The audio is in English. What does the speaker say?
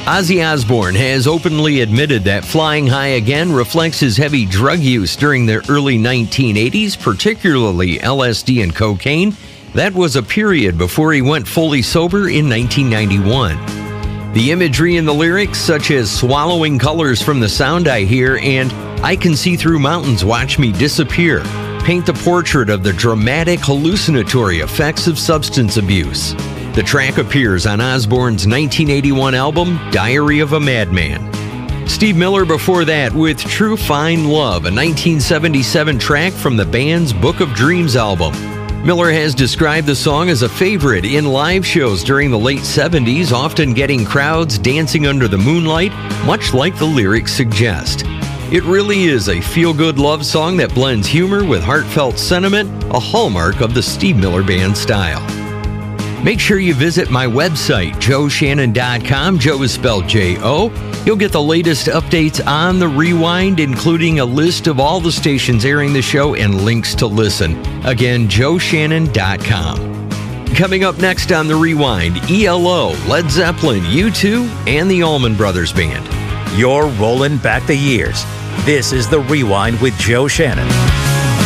Ozzy Osbourne has openly admitted that Flying High Again reflects his heavy drug use during the early 1980s, particularly LSD and cocaine. That was a period before he went fully sober in 1991. The imagery in the lyrics, such as swallowing colors from the sound I hear and I can see through mountains, watch me disappear, paint the portrait of the dramatic hallucinatory effects of substance abuse. The track appears on Osbourne's 1981 album, Diary of a Madman. Steve Miller before that with True Fine Love, a 1977 track from the band's Book of Dreams album. Miller has described the song as a favorite in live shows during the late 70s, often getting crowds dancing under the moonlight, much like the lyrics suggest. It really is a feel-good love song that blends humor with heartfelt sentiment, a hallmark of the Steve Miller Band style. Make sure you visit my website, joeshannon.com. Joe is spelled J-O. You'll get the latest updates on The Rewind, including a list of all the stations airing the show and links to listen. Again, joeshannon.com. Coming up next on The Rewind, ELO, Led Zeppelin, U2, and the Allman Brothers Band. You're rolling back the years. This is The Rewind with Joe Shannon.